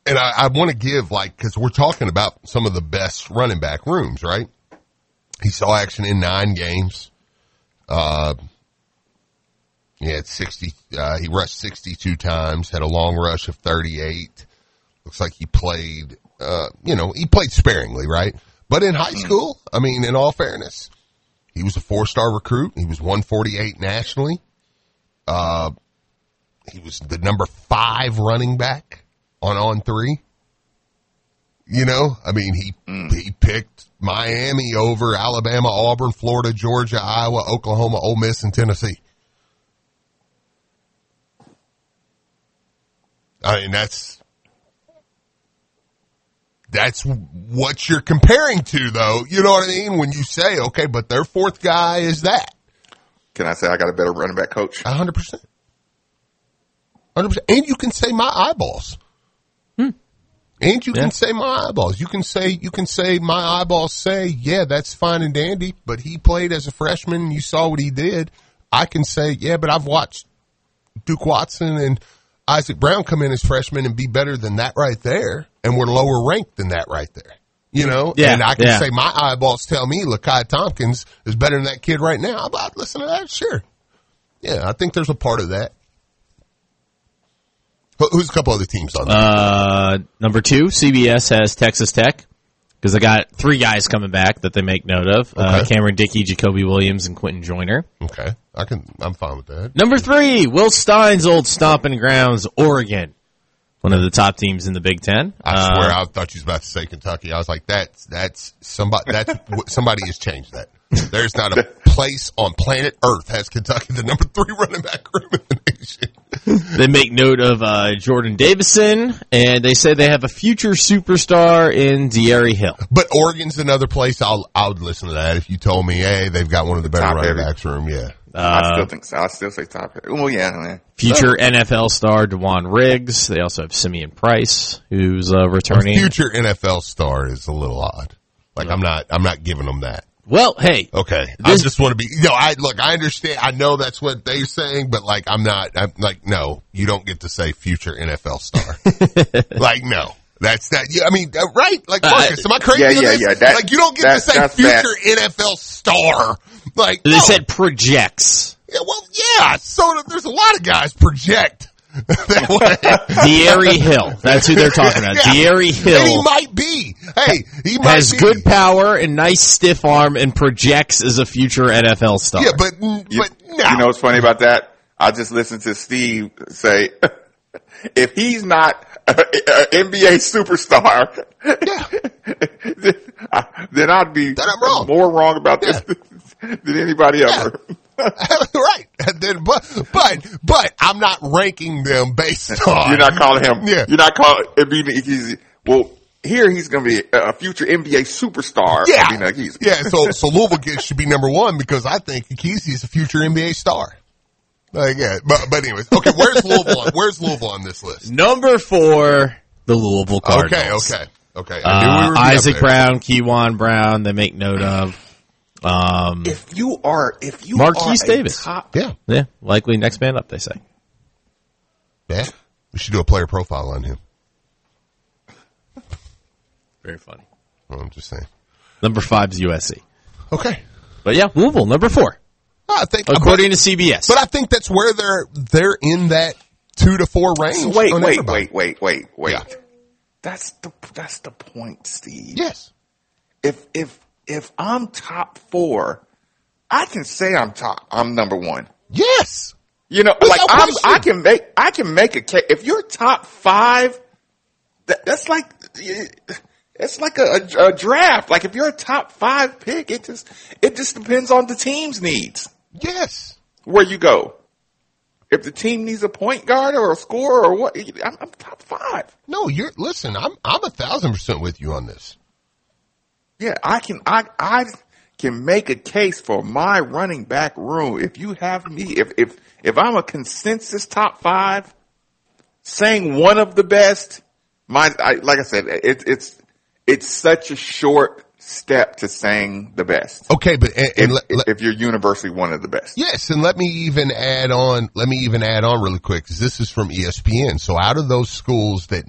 And I want to give, because we're talking about some of the best running back rooms, right? He saw action in 9 games. He had 60, he rushed 62 times, had a long rush of 38. Looks like he played, he played sparingly, right? But in high school, in all fairness, he was a 4-star recruit. He was 148 nationally. He was the number 5 running back on 3. He picked Miami over Alabama, Auburn, Florida, Georgia, Iowa, Oklahoma, Ole Miss, and Tennessee. That's what you're comparing to, though. You know what I mean? When you say, okay, but their 4th guy is that. Can I say I got a better running back coach? 100%. 100%. And you can say my eyeballs. And you can say my eyeballs. You can say my eyeballs say, yeah, that's fine and dandy, but he played as a freshman and you saw what he did. I can say, yeah, but I've watched Duke Watson and Isaac Brown come in as freshmen and be better than that right there, and we're lower ranked than that right there. Yeah, and I can say my eyeballs tell me Lakai Tompkins is better than that kid right now. I'd listen to that, sure. Yeah, I think there's a part of that. Who's a couple other teams on there? Number 2, CBS has Texas Tech, because they got 3 guys coming back that they make note of. Okay. Cameron Dickey, Jacoby Williams, and Quentin Joyner. Okay. I'm fine with that. Number 3, Will Stein's old stomping grounds, Oregon. One of the top teams in the Big Ten. I swear, I thought you was about to say Kentucky. I was like, that's somebody has changed that. There's not a place on planet Earth has Kentucky the number 3 running back room in the nation. They make note of Jordan Davison, and they say they have a future superstar in De'Aaron Hill. But Oregon's another place I would listen to that if you told me, hey, they've got one of the better running backs room. Yeah. I still think so. I still say top heavy. Well, yeah, man. Future NFL star DeJuan Riggs. They also have Simeon Price, who's returning. A future NFL star is a little odd. I'm not giving them that. Well, hey. Okay. I just want to be, I understand. I know that's what they're saying, but I'm no, you don't get to say future NFL star. No. That's that. Right? Marcus, am I crazy? Yeah. You don't get to say future NFL star. They said projects. Yeah, well, yeah. So there's a lot of guys project that way. De'Aaron Hill. That's who they're talking about. Yeah. De'Aaron Hill. And he might be. Hey, has good power and nice stiff arm and projects as a future NFL star. Yeah, but no. You know what's funny about that? I just listened to Steve say, if he's not an NBA superstar, then I'd be more wrong about this than anybody ever. Right. But I'm not ranking them based on. You're not calling him. Yeah. You're not calling. Well, here he's going to be a future NBA superstar. Yeah. Yeah. So Louisville should be number 1 because I think Akisi is a future NBA star. But anyways, okay. Where's Louisville on this list? Number 4, the Louisville Cardinals. Okay. Isaac Brown, Kewan Brown. They make note of. If you Marquise Davis. Yeah. Likely next man up, they say. Yeah. We should do a player profile on him. Very funny. Well, I'm just saying. Number 5 is USC. Okay. But yeah, Louisville, number 4. I think according to CBS. But I think that's where they're in that 2 to 4 range. Wait. Yeah. That's the point, Steve. Yes. If I'm top 4, I can say I'm number 1. Yes. I can make a case. If you're top 5, it's like a draft. Like if you're a top 5 pick, it just depends on the team's needs. Yes. Where you go. If the team needs a point guard or a scorer or what, I'm top 5. No, listen, I'm 1,000% with you on this. Yeah, I can make a case for my running back room. If you have me, if I'm a consensus top 5, saying one of the best, like I said, it's such a short step to saying the best. Okay, but if you're universally one of the best. Yes, and let me even add on really quick, because this is from ESPN. So out of those schools that